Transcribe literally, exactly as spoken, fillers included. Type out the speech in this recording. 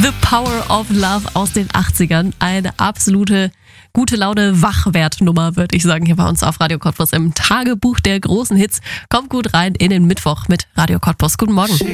The Power of Love aus den achtzigern. Eine absolute gute Laune Wachwertnummer, würde ich sagen, hier bei uns auf Radio Cottbus im Tagebuch der großen Hits. Kommt gut rein in den Mittwoch mit Radio Cottbus. Guten Morgen.